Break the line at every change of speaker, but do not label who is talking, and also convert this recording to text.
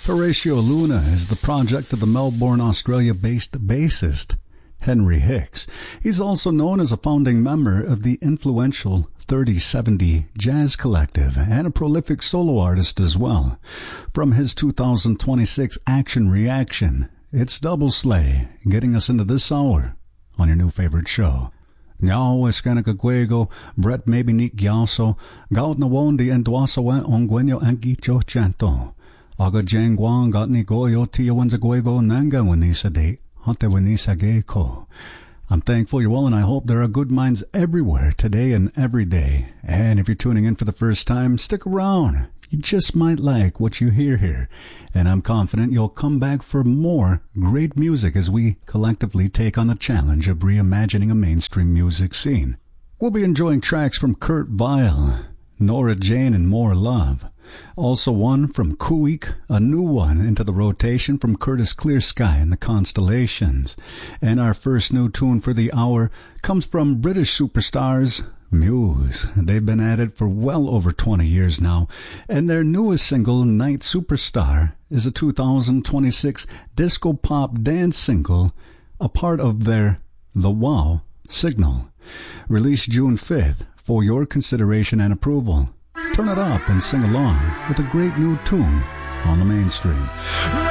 Horatio Luna is the project of the Melbourne, Australia-based bassist Henry Hicks. He's also known as a founding member of the influential 3070 Jazz Collective and a prolific solo artist as well. From his 2026 Action Reaction, it's Double Slay, getting us into this hour on your new favorite show. Nyao eskanaka kwego, Brett maybe nik gyaso, gaut na wondi en dwasawe ongwenyo angicho chanto. Aga jangwang got ni goyo tia wanza gwego nanga wanisa de, hante wanisa geiko. I'm thankful you're well, and I hope there are good minds everywhere today and every day. And if you're tuning in for the first time, stick around. You just might like what you hear here. And I'm confident you'll come back for more great music as we collectively take on the challenge of reimagining a mainstream music scene. We'll be enjoying tracks from Kurt Vile, Nora Jane, and More Love. Also one from Kuik, a new one into the rotation from Curtis Clear Sky and the Constellations. And our first new tune for the hour comes from British superstars Muse. They've been at it for well over 20 years now, and their newest single, Night Superstar, is a 2026 disco pop dance single, a part of their The Wow signal, released June 5th for your consideration and approval. Turn it up and sing along with a great new tune on the mainstream.